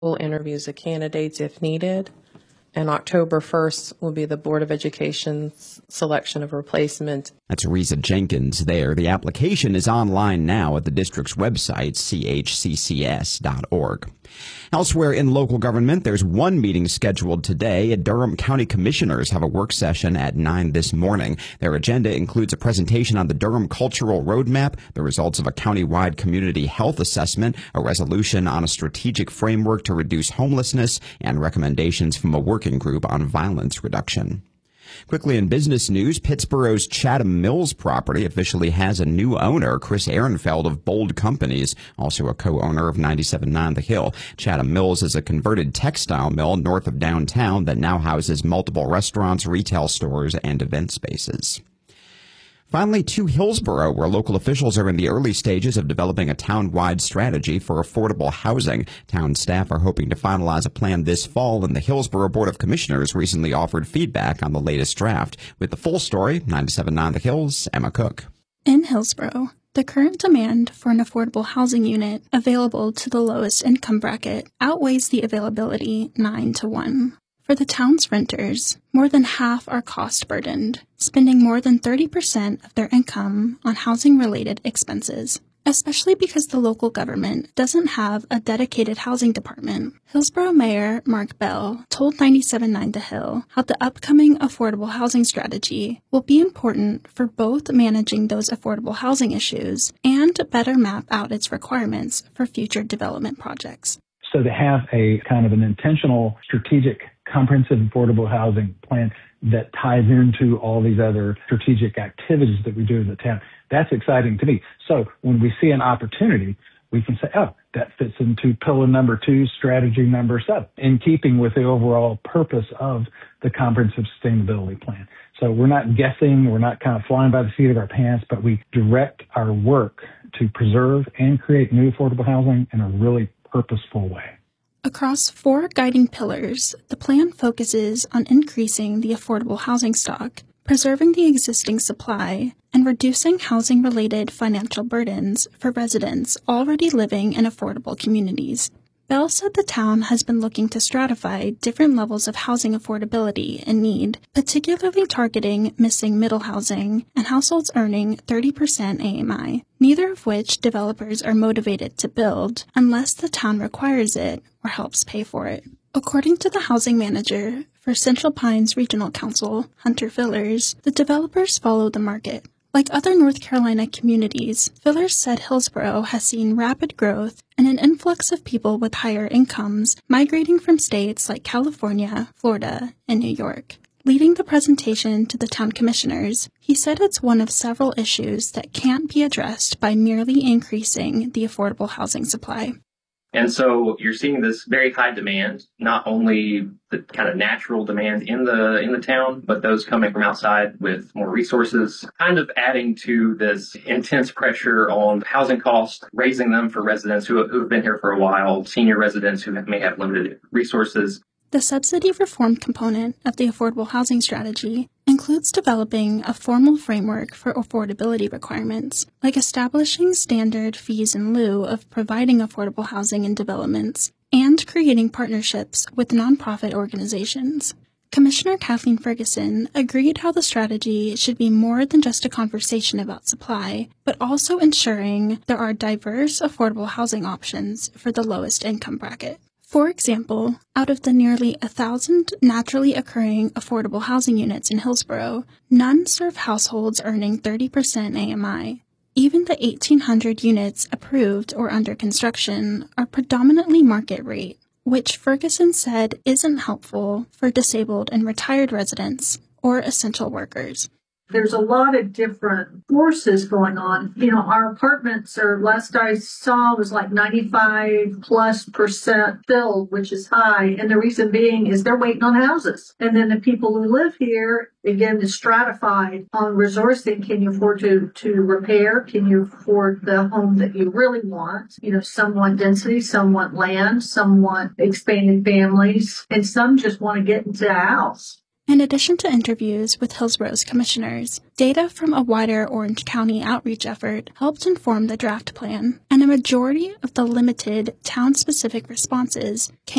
interviews of candidates if needed. And October 1st will be the Board of Education's selection of replacement. That's Risa Jenkins there. The application is online now at the district's website, chccs.org. Elsewhere in local government, there's one meeting scheduled today. Durham County Commissioners have a work session at 9 this morning. Their agenda includes a presentation on the Durham Cultural Roadmap, the results of a countywide community health assessment, a resolution on a strategic framework to reduce homelessness, and recommendations from a working group on violence reduction. Quickly in business news, Pittsburgh's Chatham Mills property officially has a new owner, Chris Ehrenfeld of Bold Companies, also a co-owner of 97.9 The Hill. Chatham Mills is a converted textile mill north of downtown that now houses multiple restaurants, retail stores, and event spaces. Finally, to Hillsborough, where local officials are in the early stages of developing a town-wide strategy for affordable housing. Town staff are hoping to finalize a plan this fall, and the Hillsborough Board of Commissioners recently offered feedback on the latest draft. With the full story, 97.9 The Hill's Emma Cook. In Hillsborough, the current demand for an affordable housing unit available to the lowest income bracket outweighs the availability 9-to-1. For the town's renters, more than half are cost-burdened, spending more than 30% of their income on housing-related expenses, especially because the local government doesn't have a dedicated housing department. Hillsborough Mayor Mark Bell told 97.9 The Hill how the upcoming affordable housing strategy will be important for both managing those affordable housing issues and better map out its requirements for future development projects. So to have a kind of an intentional, strategic, comprehensive affordable housing plan that ties into all these other strategic activities that we do in the town, that's exciting to me. So when we see an opportunity, we can say, oh, that fits into pillar number 2, strategy number 7, in keeping with the overall purpose of the comprehensive sustainability plan. So we're not guessing, we're not kind of flying by the seat of our pants, but we direct our work to preserve and create new affordable housing in a really purposeful way. Across 4 guiding pillars, the plan focuses on increasing the affordable housing stock, preserving the existing supply, and reducing housing-related financial burdens for residents already living in affordable communities. Bell said the town has been looking to stratify different levels of housing affordability and need, particularly targeting missing middle housing and households earning 30% AMI, neither of which developers are motivated to build unless the town requires it or helps pay for it. According to the housing manager for Central Pines Regional Council, Hunter Fillers, the developers follow the market. Like other North Carolina communities, Fillers said Hillsborough has seen rapid growth and an influx of people with higher incomes migrating from states like California, Florida, and New York. Leading the presentation to the town commissioners, he said it's one of several issues that can't be addressed by merely increasing the affordable housing supply. And so you're seeing this very high demand, not only the kind of natural demand in the town, but those coming from outside with more resources, kind of adding to this intense pressure on housing costs, raising them for residents who have been here for a while, senior residents who may have limited resources. The subsidy reform component of the affordable housing strategy includes developing a formal framework for affordability requirements, like establishing standard fees in lieu of providing affordable housing in developments, and creating partnerships with nonprofit organizations. Commissioner Kathleen Ferguson agreed how the strategy should be more than just a conversation about supply, but also ensuring there are diverse affordable housing options for the lowest income bracket. For example, out of the nearly 1,000 naturally occurring affordable housing units in Hillsborough, none serve households earning 30% AMI. Even the 1,800 units approved or under construction are predominantly market rate, which Ferguson said isn't helpful for disabled and retired residents or essential workers. There's a lot of different forces going on. You know, our apartments are, last I saw, was like 95+% filled, which is high. And the reason being is they're waiting on houses. And then the people who live here, again, is stratified on resourcing. Can you afford to repair? Can you afford the home that you really want? You know, some want density, some want land, some want expanded families, and some just want to get into a house. In addition to interviews with Hillsborough's commissioners, data from a wider Orange County outreach effort helped inform the draft plan, and a majority of the limited town-specific responses came